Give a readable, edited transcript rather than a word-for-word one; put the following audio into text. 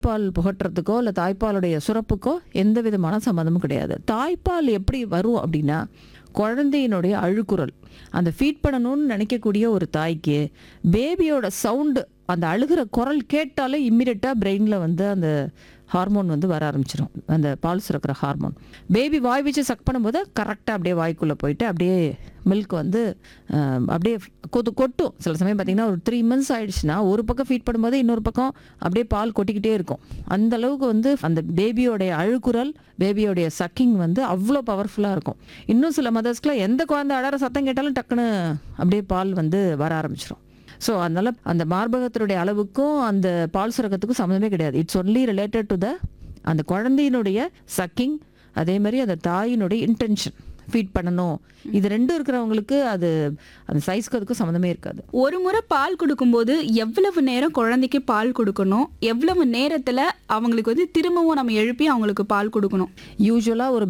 பால் புகட்டுறதுக்கோ இல்லை தாய்ப்பாலுடைய சுரப்புக்கோ எந்த விதமான சம்மந்தமும் கிடையாது. தாய்ப்பால் எப்படி வரும் அப்படின்னா, குழந்தையினுடைய அழுகுரல், அந்த ஃபீட் பண்ணணும்னு நினைக்கக்கூடிய ஒரு தாய்க்கு பேபியோட சவுண்டு, அந்த அழுகிற குரல் கேட்டாலே இம்மிடியட்டாக பிரெயினில் வந்து அந்த ஹார்மோன் வந்து வர ஆரம்பிச்சிடும், அந்த பால் சுரக்கிற ஹார்மோன். பேபி வாய் வச்சு சக் பண்ணும்போது கரெக்டாக அப்படியே வாய்க்குள்ளே போயிட்டு அப்படியே மில்க் வந்து அப்படியே கொட்டும். சில சமயம் பார்த்திங்கன்னா ஒரு 3 months ஆயிடுச்சுன்னா ஒரு பக்கம் ஃபீட் பண்ணும்போது இன்னொரு பக்கம் அப்படியே பால் கொட்டிக்கிட்டே இருக்கும். அந்த அளவுக்கு வந்து அந்த பேபியோடைய அழுகுரல், பேபியோடைய சக்கிங் வந்து அவ்வளோ பவர்ஃபுல்லாக இருக்கும். இன்னும் சில மதர்ஸ்க்குலாம் எந்த குழந்தை அழற சத்தம் கேட்டாலும் டக்குன்னு அப்படியே பால் வந்து வர ஆரம்பிச்சிடும். ஸோ அதனால் அந்த மார்பகத்தினுடைய அளவுக்கும் அந்த பால் சுரக்கத்துக்கும் சம்மந்தமே கிடையாது. இட்ஸ் ஒன்லி ரிலேட்டட் டு அந்த குழந்தையினுடைய சக்கிங், அதே மாதிரி அந்த தாயினுடைய இன்டென்ஷன் ஃபீட் பண்ணணும். இது ரெண்டும் இருக்கிறவங்களுக்கு அது அந்த சைஸ்க்கு அதுக்கும் சம்மந்தமே இருக்காது. ஒரு முறை பால் கொடுக்கும்போது எவ்வளவு நேரம் குழந்தைக்கு பால் கொடுக்கணும், எவ்வளவு நேரத்தில் அவங்களுக்கு வந்து திரும்பவும் நம்ம எழுப்பி அவங்களுக்கு பால் கொடுக்கணும்? யூஸ்வலாக ஒரு